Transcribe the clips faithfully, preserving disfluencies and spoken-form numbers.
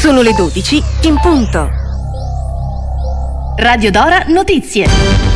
Sono le dodici in punto. Radio Dora Notizie.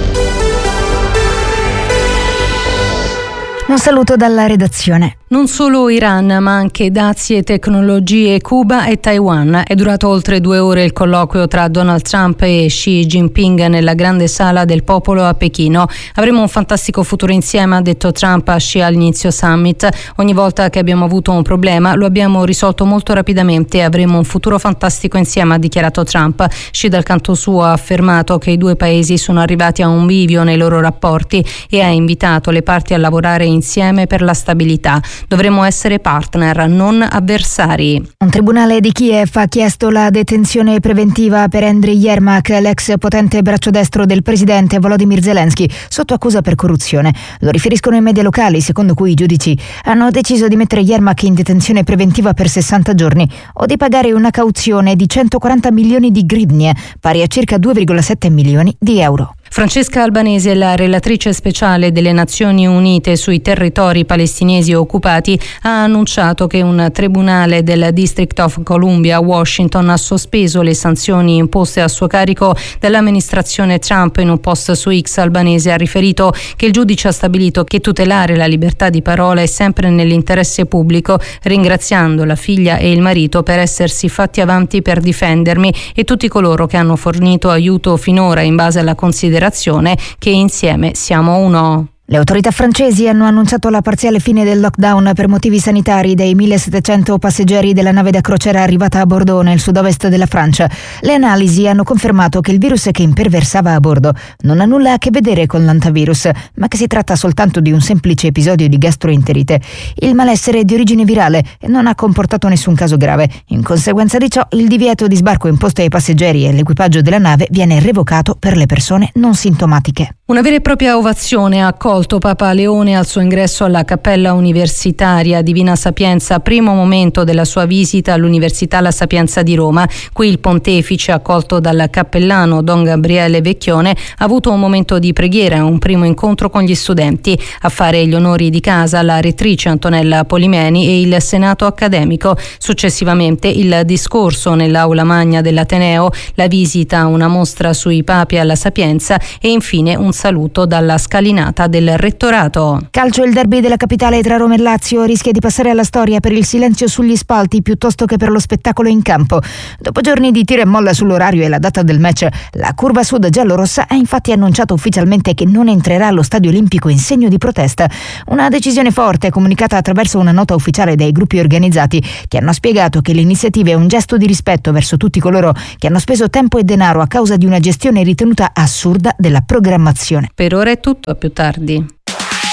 Un saluto dalla redazione. Non solo Iran, ma anche dazi e tecnologie, Cuba e Taiwan. È durato oltre due ore il colloquio tra Donald Trump e Xi Jinping nella grande sala del popolo a Pechino. Avremo un fantastico futuro insieme, ha detto Trump a Xi all'inizio summit. Ogni volta che abbiamo avuto un problema lo abbiamo risolto molto rapidamente e avremo un futuro fantastico insieme, ha dichiarato Trump. Xi dal canto suo ha affermato che i due paesi sono arrivati a un bivio nei loro rapporti e ha invitato le parti a lavorare insieme per la stabilità. Dovremmo essere partner, non avversari. Un tribunale di Kiev ha chiesto la detenzione preventiva per Andriy Yermak, l'ex potente braccio destro del presidente Volodymyr Zelensky, sotto accusa per corruzione. Lo riferiscono i media locali, secondo cui i giudici hanno deciso di mettere Yermak in detenzione preventiva per sessanta giorni o di pagare una cauzione di centoquaranta milioni di grivnie, pari a circa due virgola sette milioni di euro. Francesca Albanese, la relatrice speciale delle Nazioni Unite sui territori palestinesi occupati, ha annunciato che un tribunale del District of Columbia a Washington ha sospeso le sanzioni imposte a suo carico dall'amministrazione Trump. In un post su X, Albanese ha riferito che il giudice ha stabilito che tutelare la libertà di parola è sempre nell'interesse pubblico, ringraziando la figlia e il marito per essersi fatti avanti per difendermi e tutti coloro che hanno fornito aiuto finora in base alla considerazione che insieme siamo uno. Le autorità francesi hanno annunciato la parziale fine del lockdown per motivi sanitari dei millesettecento passeggeri della nave da crociera arrivata a Bordeaux nel sud-ovest della Francia. Le analisi hanno confermato che il virus che imperversava a bordo non ha nulla a che vedere con l'antivirus, ma che si tratta soltanto di un semplice episodio di gastroenterite. Il malessere è di origine virale e non ha comportato nessun caso grave. In conseguenza di ciò, il divieto di sbarco imposto ai passeggeri e all'equipaggio della nave viene revocato per le persone non sintomatiche. Una vera e propria ovazione ha accolto Papa Leone al suo ingresso alla Cappella Universitaria Divina Sapienza, primo momento della sua visita all'Università La Sapienza di Roma. Qui il pontefice, accolto dal cappellano Don Gabriele Vecchione, ha avuto un momento di preghiera, un primo incontro con gli studenti. A fare gli onori di casa la rettrice Antonella Polimeni e il Senato accademico. Successivamente il discorso nell'aula magna dell'Ateneo, la visita a una mostra sui papi alla Sapienza e infine un saluto dalla scalinata del rettorato. Calcio, il derby della capitale tra Roma e Lazio rischia di passare alla storia per il silenzio sugli spalti piuttosto che per lo spettacolo in campo. Dopo giorni di tira e molla sull'orario e la data del match, la curva sud giallorossa ha infatti annunciato ufficialmente che non entrerà allo Stadio Olimpico in segno di protesta. Una decisione forte comunicata attraverso una nota ufficiale dai gruppi organizzati, che hanno spiegato che l'iniziativa è un gesto di rispetto verso tutti coloro che hanno speso tempo e denaro a causa di una gestione ritenuta assurda della programmazione. Per ora è tutto, a più tardi.